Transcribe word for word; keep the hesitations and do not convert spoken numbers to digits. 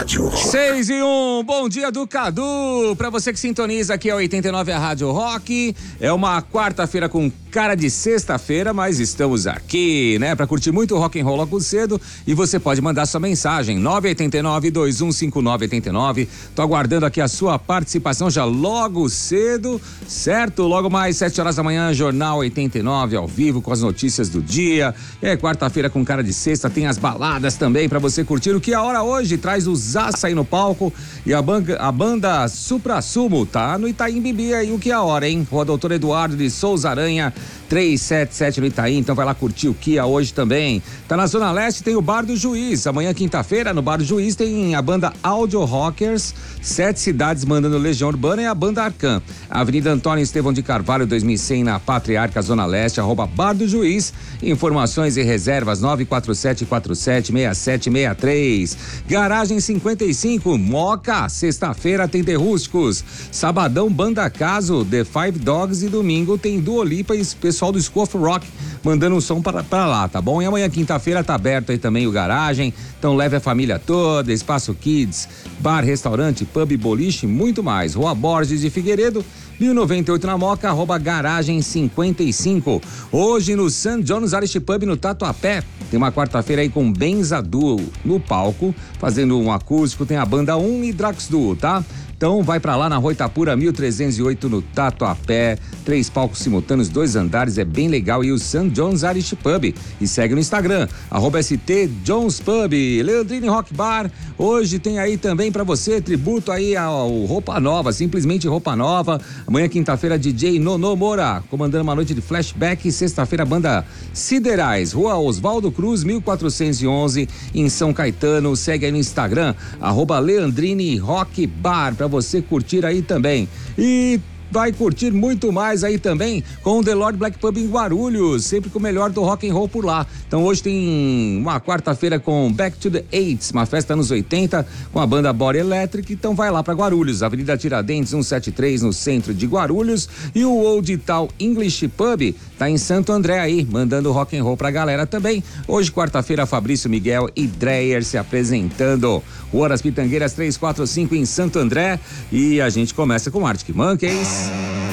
Rádio Rock. seis e um, bom dia do Cadu. Pra você que sintoniza aqui é oitenta e nove a Rádio Rock. É uma quarta-feira com cara de sexta-feira, mas estamos aqui, né? Pra curtir muito rock and roll logo cedo. E você pode mandar sua mensagem, nove oito nove, dois um cinco nove oito nove. Tô aguardando aqui a sua participação já logo cedo, certo? Logo mais sete horas da manhã, Jornal oitenta e nove ao vivo com as notícias do dia. É quarta-feira com cara de sexta, tem as baladas também pra você curtir. O que a hora hoje traz o Zaça aí no palco e a banda, a banda Supra Sumo tá no Itaim Bibi aí. O que a hora, hein? Rua Doutor Eduardo de Souza Aranha, trezentos e setenta e sete no Itaim, então vai lá curtir o Kia hoje também. Tá na Zona Leste, tem o Bar do Juiz. Amanhã, quinta-feira, no Bar do Juiz tem a banda Audio Rockers, Sete Cidades mandando Legião Urbana e a banda Arcan. Avenida Antônio Estevão de Carvalho, dois mil e cem, na Patriarca, Zona Leste, arroba Bar do Juiz. Informações e reservas nove quatro sete quatro sete seis sete seis três. Garagem cinquenta e cinco, Moca, sexta-feira tem The Rústicos. Sabadão, Banda Caso, The Five Dogs e domingo tem Dua Lipa e pessoal do Scoff Rock mandando um som para, para lá, tá bom? E amanhã, quinta-feira, tá aberto aí também o Garagem, então leve a família toda, Espaço Kids, bar, restaurante, pub, boliche, muito mais. Rua Borges de Figueiredo, mil e noventa e oito na Moca, arroba Garagem cinquenta e cinco. Hoje no Saint John's Irish Pub no Tatuapé, tem uma quarta-feira aí com Benza Duo no palco, fazendo um acústico, tem a banda um e Drax Duo, tá? Então vai pra lá na Rua Itapura, mil trezentos e oito no Tatuapé, três palcos simultâneos, dois andares, é bem legal. E o Saint John's Irish Pub. E segue no Instagram, arroba S T John's Pub. Leandrine Rock Bar, hoje tem aí também pra você, tributo aí ao Roupa Nova, simplesmente Roupa Nova. Amanhã, quinta-feira, D J Nono Moura, comandando uma noite de flashback. Sexta-feira, banda Siderais, Rua Oswaldo Cruz, mil quatrocentos e onze, em São Caetano. Segue aí no Instagram, arroba Leandrine Rock Bar, pra você curtir aí também. E vai curtir muito mais aí também com o The Lord Black Pub em Guarulhos, sempre com o melhor do rock and roll por lá. Então hoje tem uma quarta-feira com Back to the Eights, uma festa anos oitenta com a banda Body Electric. Então vai lá para Guarulhos, Avenida Tiradentes cento e setenta e três, no centro de Guarulhos. E o Old Town English Pub tá em Santo André aí, mandando rock and roll pra galera também. Hoje, quarta-feira, Fabrício Miguel e Dreyer se apresentando. Rua das Pitangueiras trezentos e quarenta e cinco em Santo André. E a gente começa com Arctic Monkeys.